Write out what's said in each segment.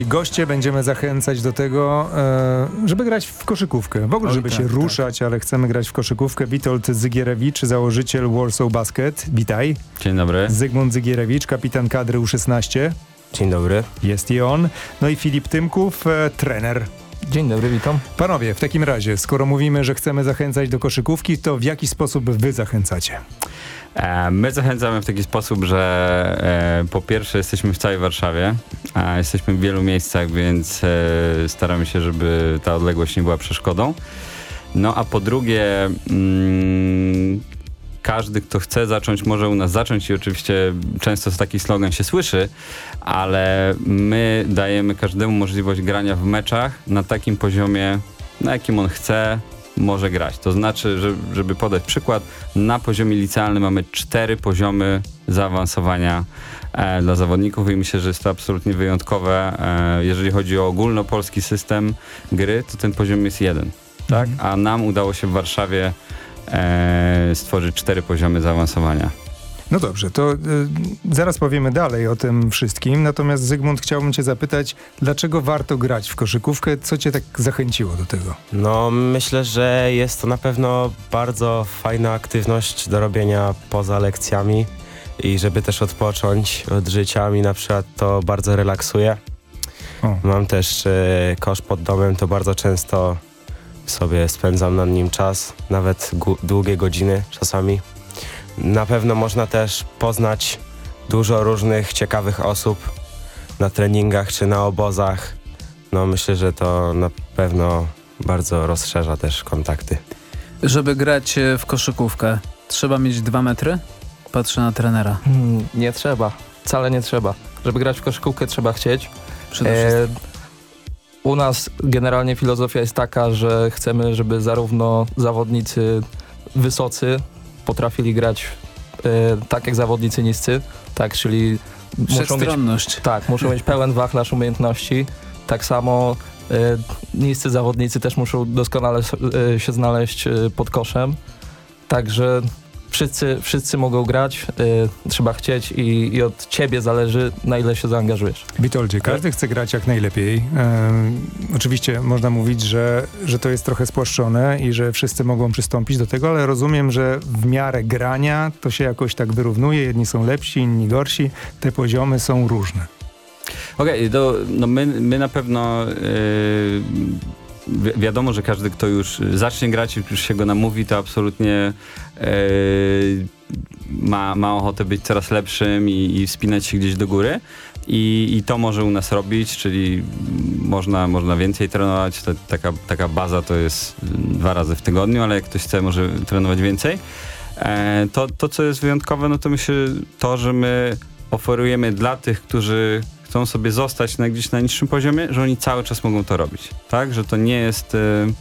Goście będziemy zachęcać do tego, żeby grać w koszykówkę. W ogóle, żeby się ruszać, ale chcemy grać w koszykówkę. Witold Zygierewicz, założyciel Warsaw Basket. Witaj. Dzień dobry. Zygmunt Zygierewicz, kapitan kadry U16. Dzień dobry. Jest i on. No i Filip Tymków, trener. Dzień dobry, witam. Panowie, w takim razie, skoro mówimy, że chcemy zachęcać do koszykówki, to w jaki sposób wy zachęcacie? My zachęcamy w taki sposób, że po pierwsze jesteśmy w całej Warszawie, a jesteśmy w wielu miejscach, więc staramy się, żeby ta odległość nie była przeszkodą. No a po drugie, każdy, kto chce zacząć, może u nas zacząć i oczywiście często taki slogan się słyszy, ale my dajemy każdemu możliwość grania w meczach na takim poziomie, na jakim on chce, może grać. To znaczy, żeby podać przykład, na poziomie licealnym mamy 4 poziomy zaawansowania dla zawodników i myślę, że jest to absolutnie wyjątkowe. Jeżeli chodzi o ogólnopolski system gry, to ten poziom jest 1, tak? A nam udało się w Warszawie stworzyć 4 poziomy zaawansowania. No dobrze, to zaraz powiemy dalej o tym wszystkim, natomiast Zygmunt, chciałbym cię zapytać, dlaczego warto grać w koszykówkę? Co cię tak zachęciło do tego? No myślę, że jest to na pewno bardzo fajna aktywność do robienia poza lekcjami i żeby też odpocząć od życia. Mi na przykład to bardzo relaksuje. Mam też kosz pod domem, to bardzo często sobie spędzam nad nim czas, nawet długie godziny czasami. Na pewno można też poznać dużo różnych ciekawych osób na treningach czy na obozach. No myślę, że to na pewno bardzo rozszerza też kontakty. Żeby grać w koszykówkę, trzeba mieć 2 metry? Patrzę na trenera. Nie trzeba, wcale nie trzeba. Żeby grać w koszykówkę trzeba chcieć. Przede wszystkim. U nas generalnie filozofia jest taka, że chcemy, żeby zarówno zawodnicy wysocy potrafili grać tak jak zawodnicy niscy, tak, czyli muszą mieć pełen wachlarz umiejętności. Tak samo niscy zawodnicy też muszą doskonale się znaleźć pod koszem. Także wszyscy mogą grać, trzeba chcieć i od ciebie zależy, na ile się zaangażujesz. Witoldzie, każdy chce grać jak najlepiej. Oczywiście można mówić, że to jest trochę spłaszczone i że wszyscy mogą przystąpić do tego, ale rozumiem, że w miarę grania to się jakoś tak wyrównuje. Jedni są lepsi, inni gorsi. Te poziomy są różne. Okej, no my na pewno... Wiadomo, że każdy, kto już zacznie grać, już się go namówi, to absolutnie ma ochotę być coraz lepszym i wspinać się gdzieś do góry. I to może u nas robić, czyli można więcej trenować. Taka baza to jest 2 razy w tygodniu, ale jak ktoś chce, może trenować więcej. To co jest wyjątkowe, no to myślę to, że my oferujemy dla tych, którzy chcą sobie zostać gdzieś na niższym poziomie, że oni cały czas mogą to robić, tak? Że to nie jest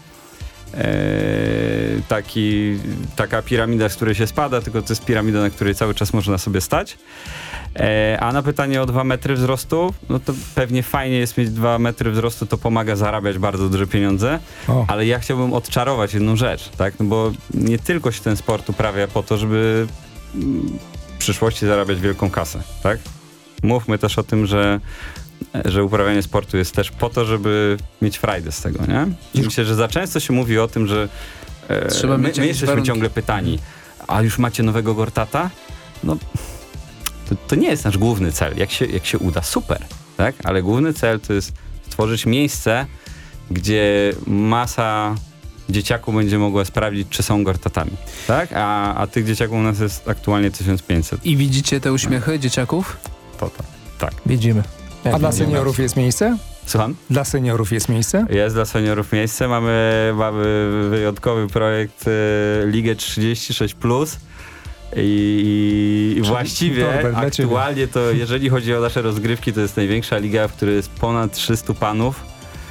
taka piramida, z której się spada, tylko to jest piramida, na której cały czas można sobie stać. A na pytanie o 2 metry wzrostu, no to pewnie fajnie jest mieć 2 metry wzrostu, to pomaga zarabiać bardzo duże pieniądze, ale ja chciałbym odczarować jedną rzecz, tak? No bo nie tylko się ten sport uprawia po to, żeby w przyszłości zarabiać wielką kasę, tak? Mówmy też o tym, że uprawianie sportu jest też po to, żeby mieć frajdę z tego, nie? I myślę, że za często się mówi o tym, że my jesteśmy ciągle pytani, a już macie nowego Gortata? No, to nie jest nasz główny cel. Jak się uda, super, tak? Ale główny cel to jest stworzyć miejsce, gdzie masa dzieciaków będzie mogła sprawdzić, czy są Gortatami, tak? A tych dzieciaków u nas jest aktualnie 1500. I widzicie te uśmiechy dzieciaków? Tak. Widzimy. A dla seniorów jest miejsce? Słucham? Dla seniorów jest miejsce? Jest dla seniorów miejsce. Mamy wyjątkowy projekt Ligę 36+. I właściwie aktualnie to, jeżeli chodzi o nasze rozgrywki, to jest największa liga, w której jest ponad 300 panów.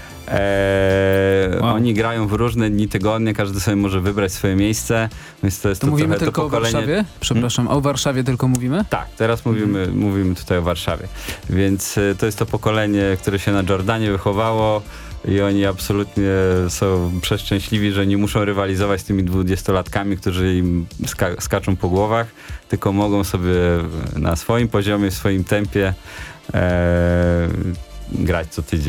Oni grają w różne dni tygodnia, każdy sobie może wybrać swoje miejsce. Więc to jest to mówimy trochę tylko to pokolenie... o Warszawie? Przepraszam, o Warszawie tylko mówimy? Tak, teraz mówimy tutaj o Warszawie. Więc to jest to pokolenie, które się na Jordanie wychowało i oni absolutnie są przeszczęśliwi, że nie muszą rywalizować z tymi 20-latkami, którzy im skaczą po głowach, tylko mogą sobie na swoim poziomie, w swoim tempie grać co tydzień.